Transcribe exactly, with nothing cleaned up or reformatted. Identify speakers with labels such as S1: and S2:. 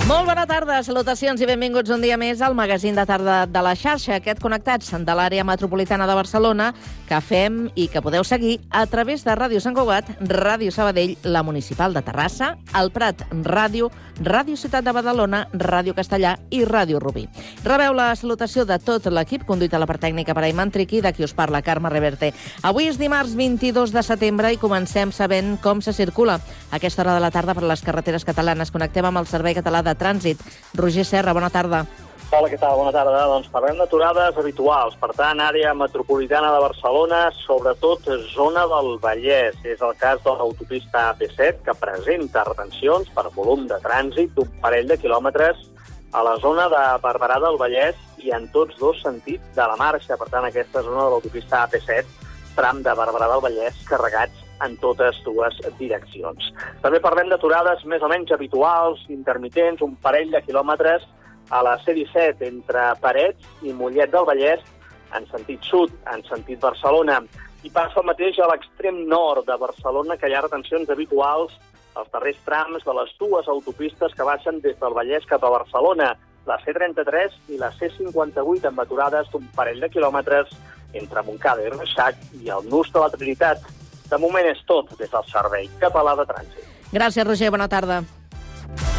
S1: Molt bona tarda, salutacions i benvinguts un dia més al magazín de tarda de la xarxa, aquest Connectats de l'àrea metropolitana de Barcelona, que fem i que podeu seguir a través de Ràdio Sant Cugat, Ràdio Sabadell, la Municipal de Terrassa, el Prat Ràdio, Ràdio Ciutat de Badalona, Ràdio Castellà i Ràdio Rubí. Rebeu la salutació de tot l'equip, conduït a la part tècnica per Ayman Triqui, de qui us parla, Carme Reverte. Avui és dimarts vint-i-dos de setembre i comencem sabent com se circula a aquesta hora de la tarda per les carreteres catalanes. Connectem amb el Servei Català de Trànsit. Roger Serra, bona tarda.
S2: Hola, què tal? Bona tarda. Doncs parlem d'aturades habituals. Per tant, àrea metropolitana de Barcelona, sobretot zona del Vallès. És el cas de l'autopista A P set, que presenta retencions per volum de trànsit d'un parell de quilòmetres a la zona de Barberà del Vallès i en tots dos sentits de la marxa. Per tant, aquesta zona de l'autopista A P set, tram de Barberà del Vallès, carregats en totes dues direccions. També parlem d'aturades més o menys habituals, intermitents, un parell de quilòmetres a la C disset entre Parets i Mollet del Vallès, en sentit sud, en sentit Barcelona. I passa el mateix a l'extrem nord de Barcelona, que hi ha retencions habituals als darrers trams de les dues autopistes que baixen des del Vallès cap a Barcelona, la C trenta-tres i la C cinquanta-vuit, amb aturades d'un parell de quilòmetres entre Montcada i Reixac i el nus de la Trinitat. De moment és tot des del Servei Català de Trànsit.
S1: Gràcies, Roger. Bona tarda.